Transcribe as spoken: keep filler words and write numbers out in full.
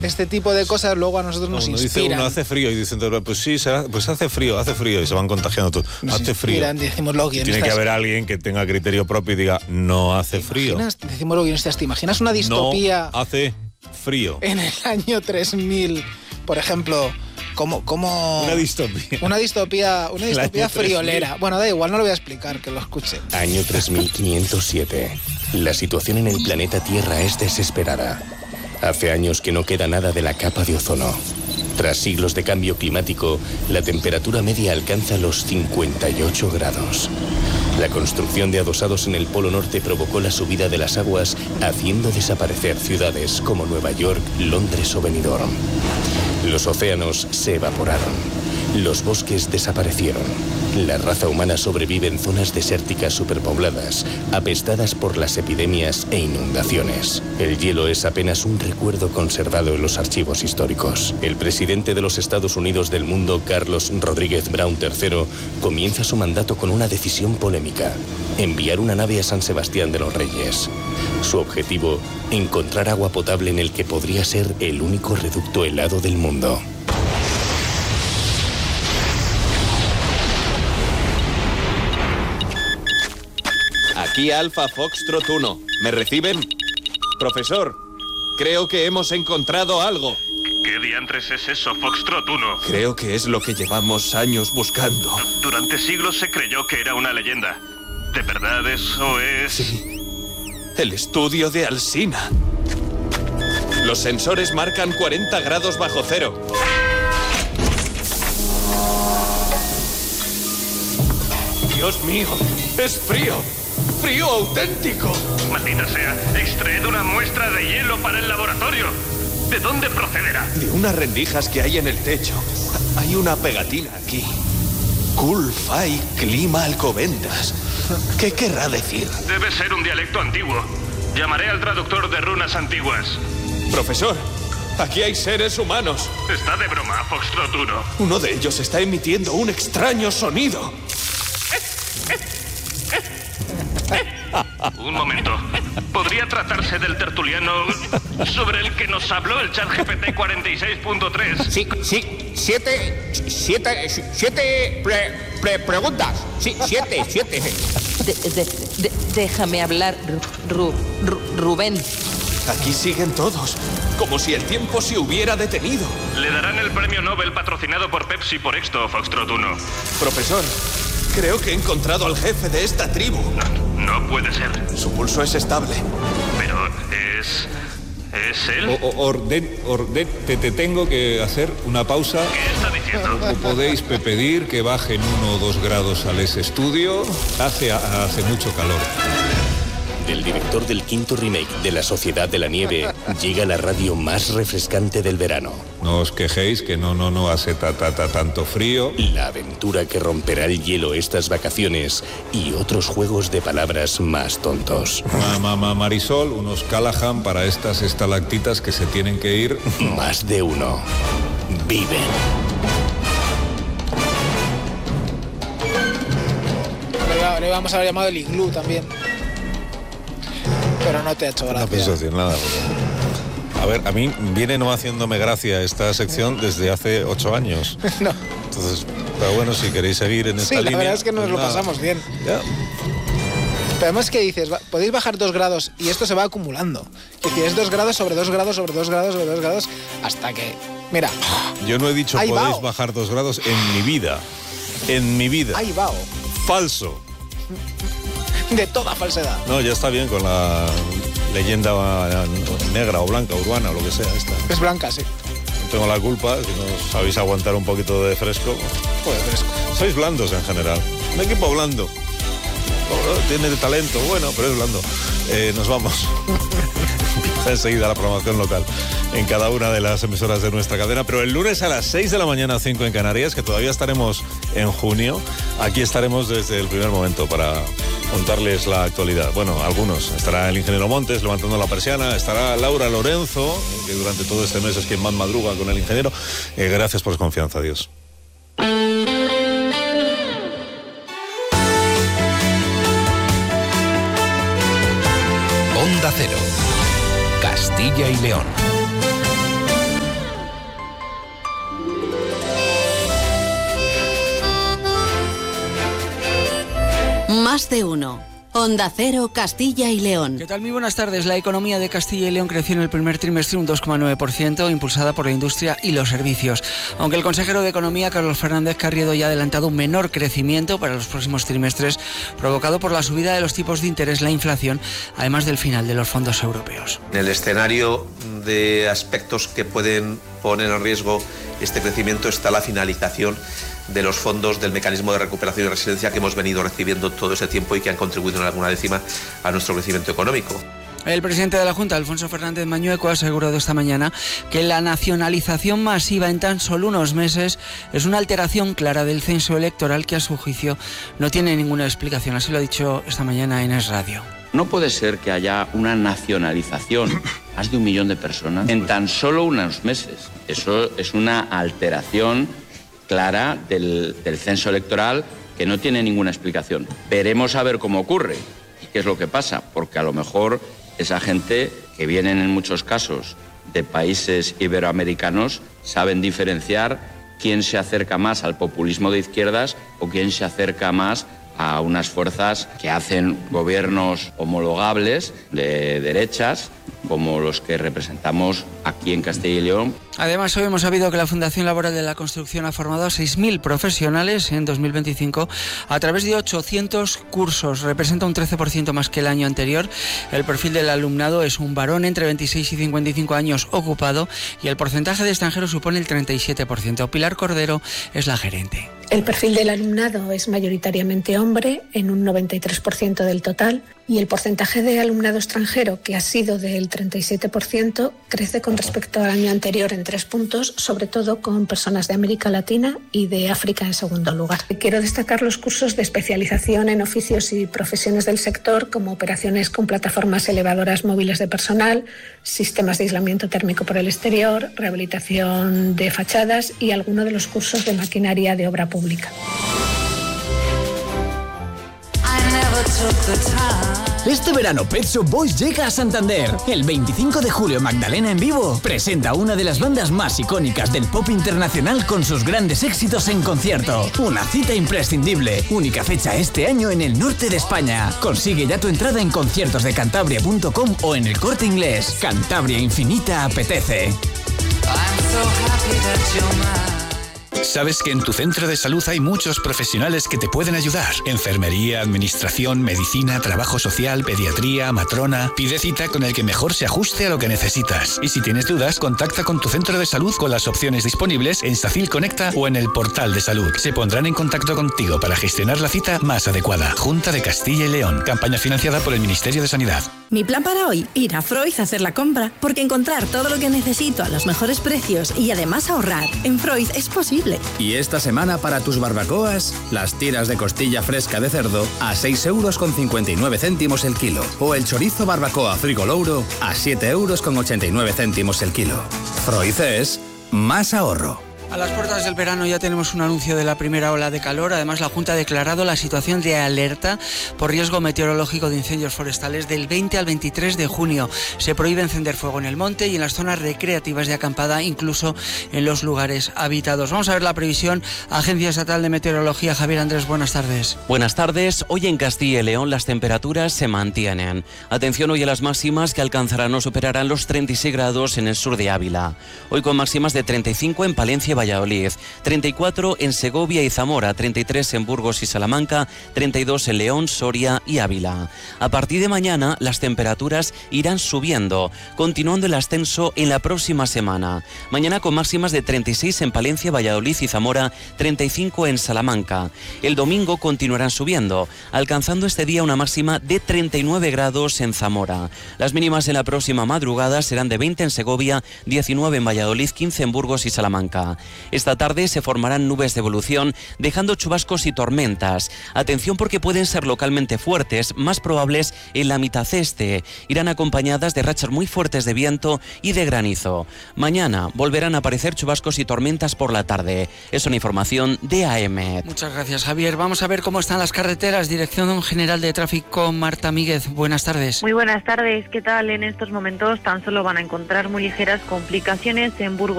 este tipo de cosas luego a nosotros nos uno inspiran. Dice uno, hace frío, y dicen, pues sí, será, pues hace frío, hace frío, y se van contagiando todo. Nos hace frío. inspiran, decimos los Tiene guionistas. que haber alguien que tenga criterio propio y diga, no hace frío. Decimos los guionistas, ¿te imaginas una distopía? No hace frío. En el año tres mil, por ejemplo, como... como Una distopía. Una distopía, una distopía tres mil. friolera. Bueno, da igual, no lo voy a explicar, que lo escuchen. Año tres mil quinientos siete. La situación en el planeta Tierra es desesperada. Hace años que no queda nada de la capa de ozono. Tras siglos de cambio climático, la temperatura media alcanza los cincuenta y ocho grados. La construcción de adosados en el Polo Norte provocó la subida de las aguas, haciendo desaparecer ciudades como Nueva York, Londres o Benidorm. Los océanos se evaporaron. Los bosques desaparecieron. La raza humana sobrevive en zonas desérticas superpobladas, apestadas por las epidemias e inundaciones. El hielo es apenas un recuerdo conservado en los archivos históricos. El presidente de los Estados Unidos del mundo, Carlos Rodríguez Brown tercero, comienza su mandato con una decisión polémica: enviar una nave a San Sebastián de los Reyes. Su objetivo, encontrar agua potable en el que podría ser el único reducto helado del mundo. Aquí Alfa Foxtrot uno. ¿Me reciben? Profesor, creo que hemos encontrado algo. ¿Qué diantres es eso, Foxtrot uno? Creo que es lo que llevamos años buscando. Durante siglos se creyó que era una leyenda. ¿De verdad eso es...? Sí. El estudio de Alsina. Los sensores marcan cuarenta grados bajo cero. Dios mío, es frío. ¡Frío auténtico! Maldita sea, extraed una muestra de hielo para el laboratorio. ¿De dónde procederá? De unas rendijas que hay en el techo. Hay una pegatina aquí. Cool-Fi Clima Alcobendas. ¿Qué querrá decir? Debe ser un dialecto antiguo. Llamaré al traductor de runas antiguas. Profesor, aquí hay seres humanos. Está de broma, Foxtrot uno. Uno de ellos está emitiendo un extraño sonido. Un momento. ¿Podría tratarse del tertuliano sobre el que nos habló el ChatGPT cuarenta y seis punto tres? Sí, sí, siete, siete, siete pre, pre, preguntas. Sí, siete, siete. De, de, de, déjame hablar, Ru, Ru, Rubén. Aquí siguen todos, como si el tiempo se hubiera detenido. Le darán el premio Nobel patrocinado por Pepsi por esto, Foxtrot uno. Profesor, creo que he encontrado al jefe de esta tribu. No, no puede ser. Su pulso es estable. Pero es... ¿es él? O, o, orden, orden, te, te tengo que hacer una pausa. ¿Qué está diciendo? O podéis pedir que bajen uno o dos grados al ese estudio. Hace, hace mucho calor. Del director del quinto remake de La Sociedad de la Nieve llega la radio más refrescante del verano. No os quejéis que no, no, no hace ta, ta, ta, tanto frío. La aventura que romperá el hielo estas vacaciones y otros juegos de palabras más tontos. Mamá Marisol, unos Callahan para estas estalactitas que se tienen que ir. Más de uno. Viven. Le vamos a haber llamado el iglú también. Pero no te ha hecho gracia. No pienso decir nada. A ver, a mí viene no haciéndome gracia esta sección desde hace ocho años. No. Entonces, pero bueno, si queréis seguir en esta sí, línea... la verdad es que nos pues lo nada. pasamos bien. Ya. Pero además, ¿qué dices? Podéis bajar dos grados y esto se va acumulando. Es decir, es dos grados sobre dos grados sobre dos grados sobre dos grados hasta que... Mira. Yo no he dicho Ahí podéis va. bajar dos grados en mi vida. En mi vida. Ahí va. Falso. De toda falsedad. No, ya está bien con la leyenda negra o blanca, urbana o lo que sea esta. Es blanca, sí. No tengo la culpa, si no sabéis aguantar un poquito de fresco. Pues fresco. Sois blandos en general. Un equipo blando. Tiene de talento, bueno, pero es blando. Eh, nos vamos. Empieza enseguida la programación local en cada una de las emisoras de nuestra cadena, pero el lunes a las seis de la mañana, cinco en Canarias, que todavía estaremos en junio, aquí estaremos desde el primer momento para contarles la actualidad. Bueno, algunos. Estará el ingeniero Montes levantando la persiana, estará Laura Lorenzo, que durante todo este mes es quien más madruga con el ingeniero. Eh, gracias por su confianza, adiós. Onda Cero, Castilla y León. de uno. Onda Cero, Castilla y León. ¿Qué tal? Muy buenas tardes. La economía de Castilla y León creció en el primer trimestre un dos coma nueve por ciento, impulsada por la industria y los servicios. Aunque el consejero de Economía, Carlos Fernández Carriedo, ya ha adelantado un menor crecimiento para los próximos trimestres, provocado por la subida de los tipos de interés, la inflación, además del final de los fondos europeos. En el escenario de aspectos que pueden poner en riesgo este crecimiento está la finalización de los fondos del mecanismo de recuperación y resiliencia que hemos venido recibiendo todo ese tiempo y que han contribuido en alguna décima a nuestro crecimiento económico. El presidente de la Junta, Alfonso Fernández Mañueco, ha asegurado esta mañana que la nacionalización masiva en tan solo unos meses es una alteración clara del censo electoral que, a su juicio, no tiene ninguna explicación. Así lo ha dicho esta mañana en Es Radio. No puede ser que haya una nacionalización, más de un millón de personas, en tan solo unos meses. Eso es una alteración clara del, del censo electoral que no tiene ninguna explicación. Veremos a ver cómo ocurre y qué es lo que pasa, porque a lo mejor esa gente que vienen en muchos casos de países iberoamericanos saben diferenciar quién se acerca más al populismo de izquierdas o quién se acerca más a unas fuerzas que hacen gobiernos homologables de derechas, como los que representamos aquí en Castilla y León. Además, hoy hemos sabido que la Fundación Laboral de la Construcción ha formado a seis mil profesionales en dos mil veinticinco a través de ochocientos cursos. Representa un trece por ciento más que el año anterior. El perfil del alumnado es un varón entre veintiséis y cincuenta y cinco años ocupado y el porcentaje de extranjeros supone el treinta y siete por ciento. Pilar Cordero es la gerente. El perfil del alumnado es mayoritariamente hombre, en un noventa y tres por ciento del total, y el porcentaje de alumnado extranjero, que ha sido del treinta y siete por ciento, crece con respecto al año anterior en tres puntos, sobre todo con personas de América Latina y de África en segundo lugar. Quiero destacar los cursos de especialización en oficios y profesiones del sector, como operaciones con plataformas elevadoras móviles de personal, sistemas de aislamiento térmico por el exterior, rehabilitación de fachadas y algunos de los cursos de maquinaria de obra pública. Este verano Pet Shop Boys llega a Santander. El veinticinco de julio Magdalena en vivo presenta una de las bandas más icónicas del pop internacional con sus grandes éxitos en concierto. Una cita imprescindible. Única fecha este año en el norte de España. Consigue ya tu entrada en conciertos de cantabria punto com o en El Corte Inglés. Cantabria Infinita apetece. ¿Sabes que en tu centro de salud hay muchos profesionales que te pueden ayudar? Enfermería, administración, medicina, trabajo social, pediatría, matrona. Pide cita con el que mejor se ajuste a lo que necesitas. Y si tienes dudas, contacta con tu centro de salud con las opciones disponibles en Safil Conecta o en el portal de salud. Se pondrán en contacto contigo para gestionar la cita más adecuada. Junta de Castilla y León. Campaña financiada por el Ministerio de Sanidad. Mi plan para hoy, ir a Freud a hacer la compra, porque encontrar todo lo que necesito a los mejores precios y además ahorrar en Freud es posible. Y esta semana para tus barbacoas, las tiras de costilla fresca de cerdo a seis euros con cincuenta y nueve céntimos el kilo o el chorizo barbacoa Frigolouro a siete euros con ochenta y nueve céntimos el kilo. Freud es más ahorro. A las puertas del verano ya tenemos un anuncio de la primera ola de calor. Además, la Junta ha declarado la situación de alerta por riesgo meteorológico de incendios forestales del veinte al veintitrés de junio. Se prohíbe encender fuego en el monte y en las zonas recreativas de acampada, incluso en los lugares habitados. Vamos a ver la previsión. Agencia Estatal de Meteorología. Javier Andrés, buenas tardes. Buenas tardes. Hoy en Castilla y León las temperaturas se mantienen. Atención hoy a las máximas que alcanzarán o superarán los treinta y seis grados en el sur de Ávila. Hoy con máximas de treinta y cinco en Palencia y Valladolid, treinta y cuatro en Segovia y Zamora, treinta y tres en Burgos y Salamanca, treinta y dos en León, Soria y Ávila. A partir de mañana las temperaturas irán subiendo, continuando el ascenso en la próxima semana. Mañana con máximas de treinta y seis en Palencia, Valladolid y Zamora, treinta y cinco en Salamanca. El domingo continuarán subiendo, alcanzando este día una máxima de treinta y nueve grados en Zamora. Las mínimas en la próxima madrugada serán de veinte en Segovia, diecinueve en Valladolid, quince en Burgos y Salamanca. Esta tarde se formarán nubes de evolución, dejando chubascos y tormentas. Atención porque pueden ser localmente fuertes, más probables en la mitad este. Irán acompañadas de rachas muy fuertes de viento y de granizo. Mañana volverán a aparecer chubascos y tormentas por la tarde. Es una información de A M. Muchas gracias, Javier. Vamos a ver cómo están las carreteras. Dirección General de Tráfico, Marta Míguez. Buenas tardes. Muy buenas tardes. ¿Qué tal? En estos momentos tan solo van a encontrar muy ligeras complicaciones en Burgos